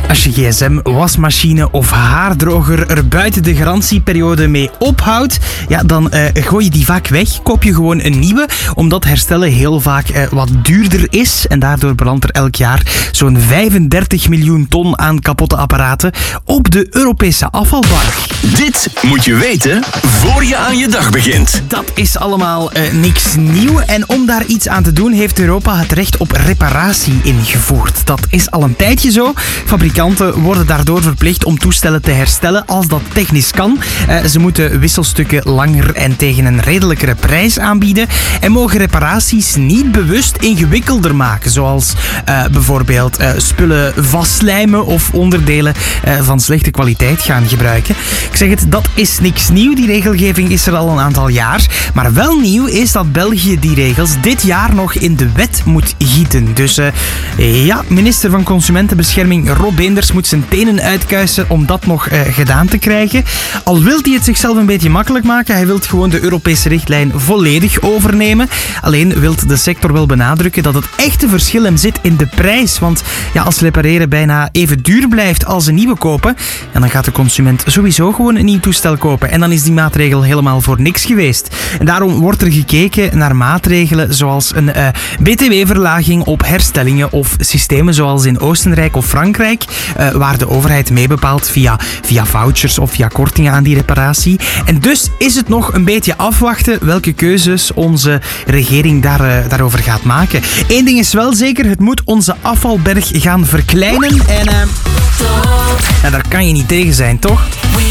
Als je gsm, wasmachine of haardroger er buiten de garantieperiode mee ophoudt, ja, dan gooi je die vaak weg. Koop je gewoon een nieuwe, omdat herstellen heel vaak wat duurder is. En daardoor belandt er elk jaar zo'n 35 miljoen ton aan kapotte apparaten op de Europese afvalbank. Dit moet je weten voor je aan je dag begint. Dat is allemaal niks nieuw. En om daar iets aan te doen, heeft Europa het recht op reparatie ingevoerd. Dat is al een tijdje zo. Fabrikanten worden daardoor verplicht om toestellen te herstellen als dat technisch kan. Ze moeten wisselstukken langer en tegen een redelijkere prijs aanbieden en mogen reparaties niet bewust ingewikkelder maken, zoals bijvoorbeeld spullen vastlijmen of onderdelen van slechte kwaliteit gaan gebruiken. Ik zeg het, dat is niks nieuw. Die regelgeving is er al een aantal jaar. Maar wel nieuw is dat België die regels dit jaar nog in de wet moet gieten. Dus minister van Consumentenbescherming Rob Beenders moet zijn tenen uitkuisen om dat nog gedaan te krijgen. Al wil hij het zichzelf een beetje makkelijk maken, hij wil gewoon de Europese richtlijn volledig overnemen. Alleen wil de sector wel benadrukken dat het echte verschil hem zit in de prijs. Want ja, als repareren bijna even duur blijft als een nieuwe kopen, en dan gaat de consument sowieso gewoon een nieuw toestel kopen. En dan is die maatregel helemaal voor niks geweest. En daarom wordt er gekeken naar maatregelen zoals een btw-verlaging op herstellingen of systemen zoals in Oostenrijk of Frankrijk, waar de overheid mee bepaalt via vouchers of via kortingen aan die reparatie. En dus is het nog een beetje afwachten welke keuzes onze regering daarover gaat maken. Eén ding is wel zeker, het moet onze afvalberg gaan verkleinen en daar kan je niet tegen zijn, toch?